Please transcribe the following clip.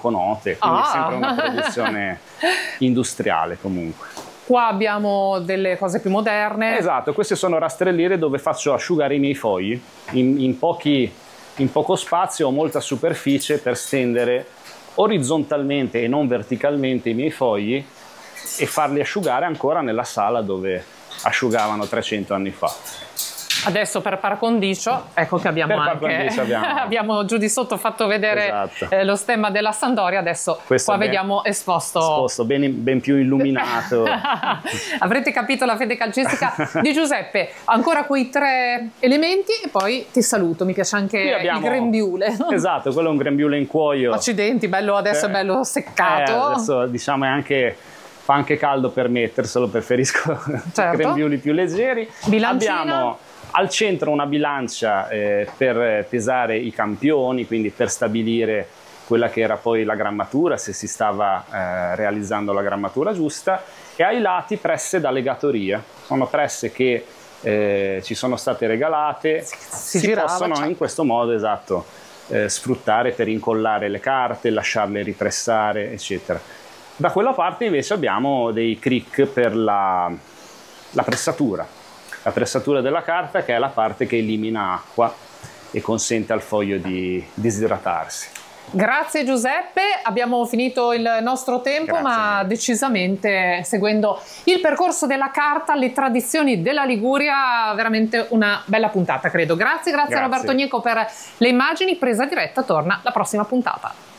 banconote, quindi è sempre una produzione industriale comunque. Qua abbiamo delle cose più moderne. Esatto, queste sono rastrelliere dove faccio asciugare i miei fogli in poco spazio, ho molta superficie per stendere orizzontalmente e non verticalmente i miei fogli e farli asciugare ancora nella sala dove asciugavano 300 anni fa. Adesso per par condicio, ecco che abbiamo abbiamo giù di sotto fatto vedere lo stemma della Sandoria, adesso questo qua vediamo esposto ben più illuminato. Avrete capito la fede calcistica di Giuseppe. Ancora quei 3 elementi e poi ti saluto. Mi piace anche il grembiule. Esatto, quello è un grembiule in cuoio. Accidenti, bello, adesso è bello seccato. Adesso diciamo fa anche caldo per metterselo, preferisco grembiuli più leggeri. Bilancina. Abbiamo al centro una bilancia per pesare i campioni, quindi per stabilire quella che era poi la grammatura, se si stava realizzando la grammatura giusta, e ai lati presse da legatoria. Sono presse che ci sono state regalate, si possono in questo modo sfruttare per incollare le carte, lasciarle ripressare, eccetera. Da quella parte invece abbiamo dei crick per la pressatura. La pressatura della carta, che è la parte che elimina acqua e consente al foglio di disidratarsi. Grazie Giuseppe, abbiamo finito il nostro tempo. Grazie, ma decisamente seguendo il percorso della carta, le tradizioni della Liguria, veramente una bella puntata credo. Grazie a Roberto Gnecco per le immagini. Presa diretta torna la prossima puntata.